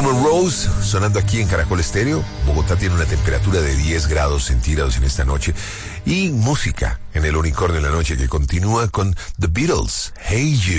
Guns N' Roses sonando aquí en Caracol Estéreo. Bogotá tiene una temperatura de 10 grados centígrados en esta noche. Y música en el Unicornio de la Noche que continúa con The Beatles, Hey You.